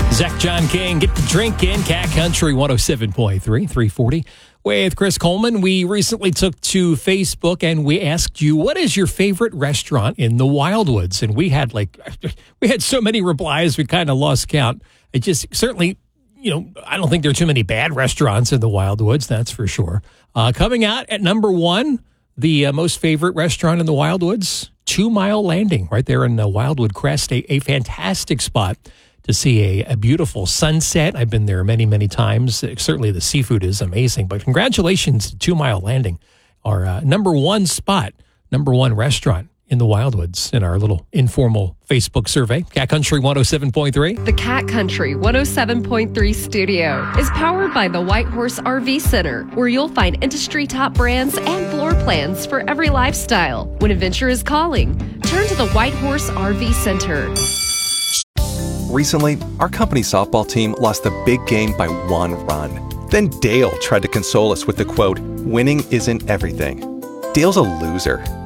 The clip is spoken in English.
Zach John King, get the drink in. Cat Country 107.3, 340. With Chris Coleman, we recently took to Facebook and we asked you, what is your favorite restaurant in the Wildwoods? And we had so many replies, we kind of lost count. It just certainly, I don't think there are too many bad restaurants in the Wildwoods, that's for sure. Coming out at number one, the most favorite restaurant in the Wildwoods, 2 Mile Landing, right there in Wildwood Crest, a fantastic spot to see a beautiful sunset. I've been there many, many times. Certainly the seafood is amazing. But congratulations to 2 Mile Landing, our number one spot, number one restaurant in the Wildwoods in our little informal Facebook survey. Cat Country 107.3. The Cat Country 107.3 studio is powered by the White Horse RV Center, where you'll find industry top brands and floor plans for every lifestyle. When adventure is calling, turn to the White Horse RV Center. Recently, our company softball team lost the big game by 1 run. Then Dale tried to console us with the quote, "Winning isn't everything." Dale's a loser.